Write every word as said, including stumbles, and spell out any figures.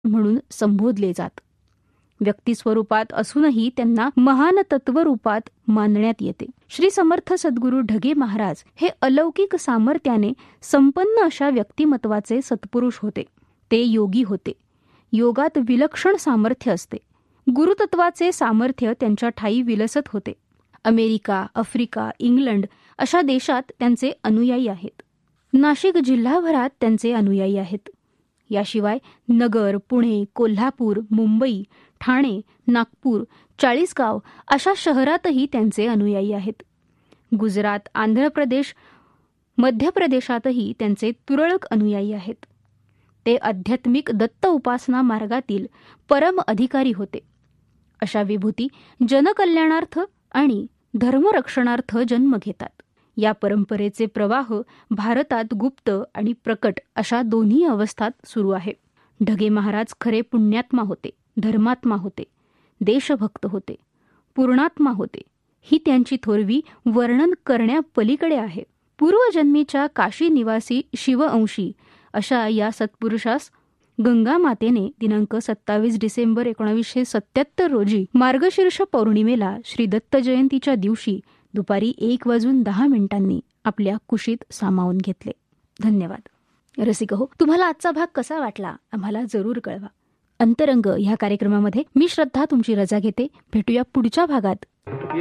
म्हणून संबोधले जात. व्यक्तिस्वरूपात असूनही त्यांना महान तत्वरूपात मानण्यात येते. श्री समर्थ सद्गुरू ढगे महाराज हे अलौकिक सामर्थ्याने संपन्न अशा व्यक्तिमत्वाचे सत्पुरुष होते. ते योगी होते. योगात विलक्षण सामर्थ्य असते. गुरुतत्वाचे सामर्थ्य त्यांच्या ठायी विलसत होते. अमेरिका, आफ्रिका, इंग्लंड अशा देशात त्यांचे अनुयायी आहेत. नाशिक जिल्हाभरात त्यांचे अनुयायी आहेत. याशिवाय नगर, पुणे, कोल्हापूर, मुंबई, ठाणे, नागपूर, चाळीसगाव अशा शहरातही त्यांचे अनुयायी आहेत. गुजरात, आंध्र प्रदेश, मध्य प्रदेशातही त्यांचे तुरळक अनुयायी आहेत. ते आध्यात्मिक दत्त उपासना मार्गातील परम अधिकारी होते. अशा विभूती जनकल्याणार्थ आणि धर्मरक्षणार्थ जन्म घेतात. या परंपरेचे प्रवाह भारतात गुप्त आणि प्रकट अशा दोन्ही अवस्थात सुरू आहे. ढगे महाराज खरे पुण्यात्मा होते, धर्मात्मा होते, देशभक्त होते, पूर्णात्मा होते. ही त्यांची थोरवी वर्णन करण्यापलीकडे आहे. पूर्वजन्मीच्या काशी निवासी शिवअंशी अशा या सत्पुरुषास गंगा मातेने दिनांक सत्तावीस डिसेंबर एकोणावीसशे सत्याहत्तर रोजी मार्गशीर्ष पौर्णिमेला श्री दत्त जयंतीच्या दिवशी दुपारी एक वाजून दहा मिनिटांनी आपल्या कुशीत सामावून घेतले. धन्यवाद. रसिक हो, तुम्हाला आजचा भाग कसा वाटला आम्हाला जरूर कळवा. अंतरंग ह्या कार्यक्रमामध्ये मी श्रद्धा तुमची रजा घेते. भेटूया पुढच्या भागात.